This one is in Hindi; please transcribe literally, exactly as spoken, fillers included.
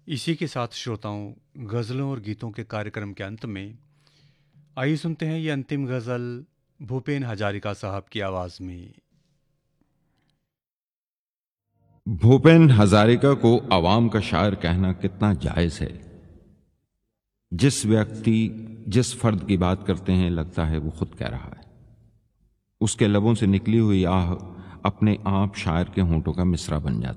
इसी के साथ श्रोताओं, गज़लों और गीतों के कार्यक्रम के अंत में आइए सुनते हैं ये अंतिम गज़ल भूपेन हजारिका साहब की आवाज़ में। भूपेन हजारिका को अवाम का शायर कहना कितना जायज है। जिस व्यक्ति जिस फर्द की बात करते हैं लगता है वो खुद कह रहा है। उसके लबों से निकली हुई आह अपने आप शायर के होंठों का मिसरा बन जाती है।